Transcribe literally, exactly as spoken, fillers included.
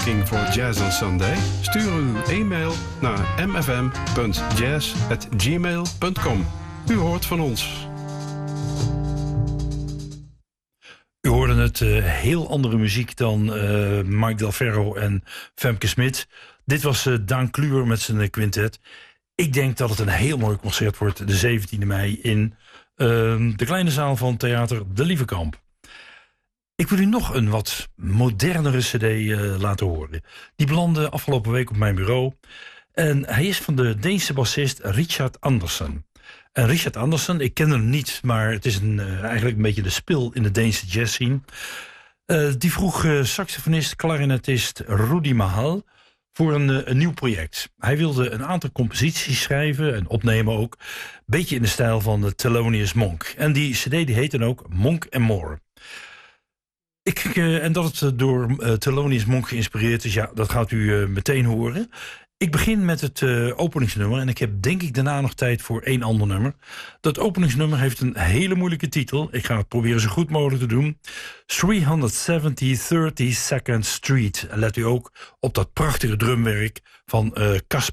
looking for Jazz on Sunday? Stuur uw e-mail naar m f m punt jazz at gmail punt com. U hoort van ons. U hoorde het uh, heel andere muziek dan uh, Mike Del Ferro en Femke Smit. Dit was uh, Daan Kluwer met zijn quintet. Ik denk dat het een heel mooi concert wordt de zeventiende mei in uh, de kleine zaal van Theater De Lievekamp. Ik wil u nog een wat modernere cd uh, laten horen. Die belandde afgelopen week op mijn bureau. En hij is van de Deense bassist Richard Andersen. En Richard Andersen, ik ken hem niet, maar het is een, uh, eigenlijk een beetje de spil in de Deense jazzscene. Uh, die vroeg uh, saxofonist, klarinetist Rudy Mahal voor een, uh, een nieuw project. Hij wilde een aantal composities schrijven en opnemen ook. Beetje in de stijl van de Thelonious Monk. En die cd die heet dan ook Monk and More. Ik, uh, en dat het door uh, Thelonious Monk geïnspireerd is, ja, dat gaat u uh, meteen horen. Ik begin met het uh, openingsnummer en ik heb denk ik daarna nog tijd voor één ander nummer. Dat openingsnummer heeft een hele moeilijke titel. Ik ga het proberen zo goed mogelijk te doen. driehonderdzeventig thirty-second Street. En let u ook op dat prachtige drumwerk van uh, Casper